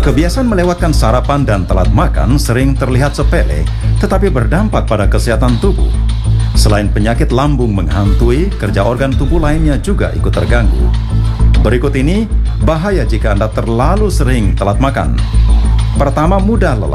Kebiasaan melewatkan sarapan dan telat makan sering terlihat sepele, tetapi berdampak pada kesehatan tubuh. Selain penyakit lambung menghantui, kerja organ tubuh lainnya juga ikut terganggu. Berikut ini bahaya jika Anda terlalu sering telat makan. Pertama, mudah lelah.